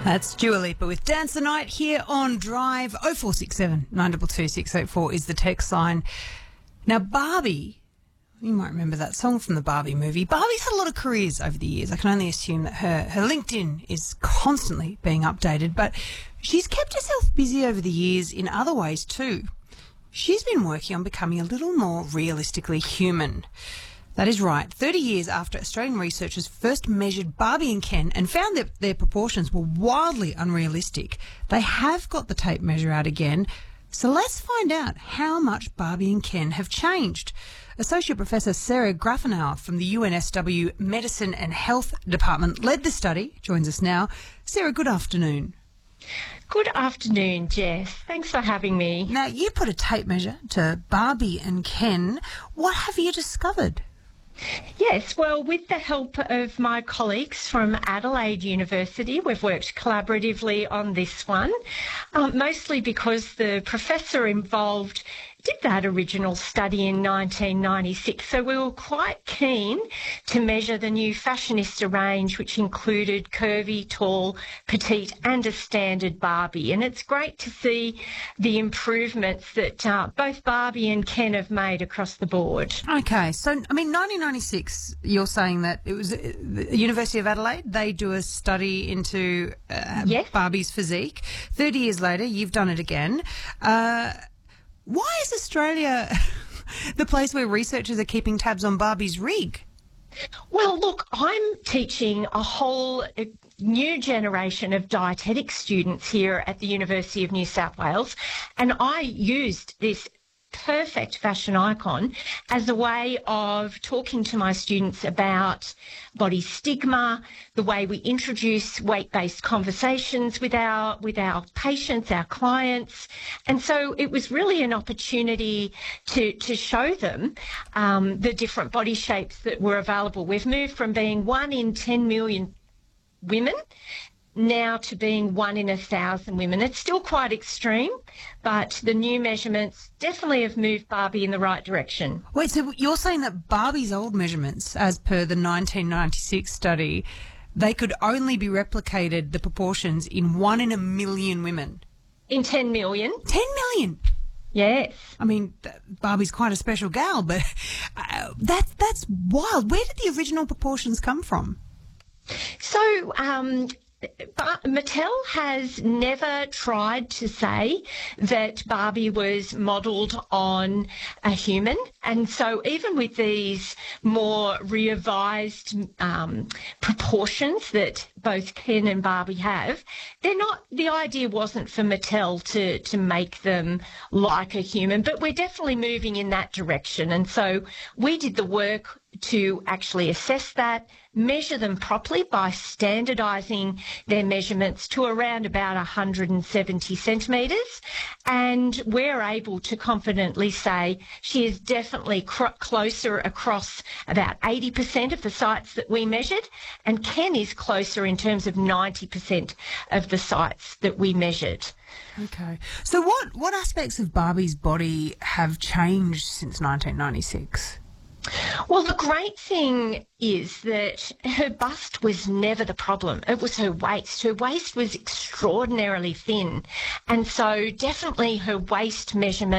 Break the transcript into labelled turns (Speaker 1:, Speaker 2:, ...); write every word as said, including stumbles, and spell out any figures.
Speaker 1: That's Dua Lipa with Dance the Night here on Drive. oh four six seven, nine two two, six eight four is the text line. Now, Barbie, you might remember that song from the Barbie movie. Barbie's had a lot of careers over the years. I can only assume that her, her LinkedIn is constantly being updated, but she's kept herself busy over the years in other ways too. She's been working on becoming a little more realistically human. That is right. thirty years after Australian researchers first measured Barbie and Ken and found that their proportions were wildly unrealistic, they have got the tape measure out again. So let's find out how much Barbie and Ken have changed. Associate Professor Sarah Grafenauer from the U N S W Medicine and Health Department led the study, joins us now. Sarah, good afternoon.
Speaker 2: Good afternoon, Jess. Thanks for having me.
Speaker 1: Now, you put a tape measure to Barbie and Ken. What have you discovered?
Speaker 2: Yes, well, with the help of my colleagues from Adelaide University, we've worked collaboratively on this one, um, mostly because the professor involved did that original study in nineteen ninety-six. So we were quite keen to measure the new fashionista range, which included curvy, tall, petite and a standard Barbie. And it's great to see the improvements that uh, both Barbie and Ken have made across the board.
Speaker 1: Okay, so, I mean, nineteen ninety-six, you're saying that it was uh, the University of Adelaide, they do a study into uh,
Speaker 2: yes.
Speaker 1: Barbie's physique. thirty years later, you've done it again. Uh, why is Australia the place where researchers are keeping tabs on Barbie's rig?
Speaker 2: Well, look, I'm teaching a whole new generation of dietetic students here at the University of New South Wales, and I used this perfect fashion icon as a way of talking to my students about body stigma, the way we introduce weight-based conversations with our with our patients, our clients. And so it was really an opportunity to, to show them um, the different body shapes that were available. We've moved from being one in ten million women now to being one in a thousand women. It's still quite extreme, but the new measurements definitely have moved Barbie in the right direction.
Speaker 1: Wait, so you're saying that Barbie's old measurements, as per the nineteen ninety-six study, they could only be replicated, the proportions, in one in a million women?
Speaker 2: In ten million.
Speaker 1: ten million?
Speaker 2: Yes.
Speaker 1: I mean, Barbie's quite a special gal, but uh, that, that's wild. Where did the original proportions come from?
Speaker 2: So, um... But Mattel has never tried to say that Barbie was modelled on a human. And so even with these more revised um, proportions that both Ken and Barbie have, they're not, the idea wasn't for Mattel to, to make them like a human, but we're definitely moving in that direction. And so we did the work to actually assess that, measure them properly by standardising their measurements to around about one hundred seventy centimetres, and we're able to confidently say she is definitely cr- closer across about eighty percent of the sites that we measured, and Ken is closer in terms of ninety percent of the sites that we measured.
Speaker 1: Okay. So what, what aspects of Barbie's body have changed since nineteen ninety-six?
Speaker 2: Well, the great thing is that her bust was never the problem. It was her waist. Her waist was extraordinarily thin. And so definitely her waist measurement